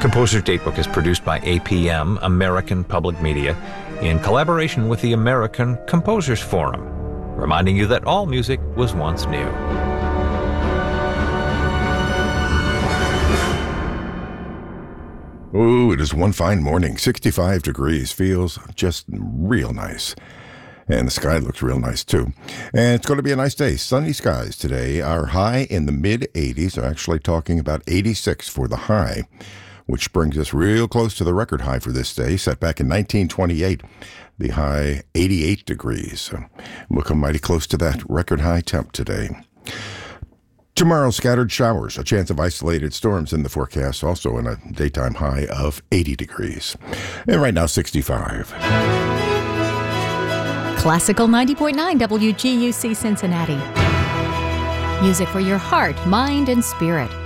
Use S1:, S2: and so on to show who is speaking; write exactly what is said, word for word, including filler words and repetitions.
S1: Composer's Datebook is produced by A P M, American Public Media, in collaboration with the American Composers Forum, reminding you that all music was once new.
S2: Ooh, it is one fine morning. sixty-five degrees. Feels just real nice. And the sky looks real nice, too. And it's going to be a nice day. Sunny skies today. Our high in the mid-eighties. I'm actually talking about eighty-six for the high, which brings us real close to the record high for this day, set back in nineteen twenty-eight. The high, eighty-eight degrees. So we'll come mighty close to that record high temp today. Tomorrow, scattered showers, a chance of isolated storms in the forecast, also in a daytime high of eighty degrees. And right now, sixty-five.
S3: Classical ninety point nine W G U C Cincinnati. Music for your heart, mind, and spirit.